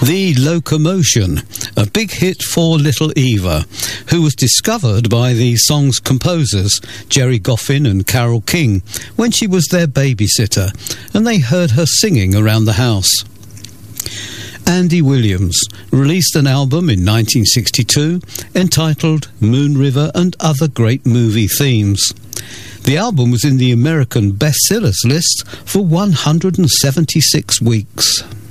The Locomotion, a big hit for Little Eva, who was discovered by the song's composers, Jerry Goffin and Carole King, when she was their babysitter, and they heard her singing around the house. Andy Williams released an album in 1962 entitled Moon River and Other Great Movie Themes. The album was in the American bestsellers list for 176 weeks.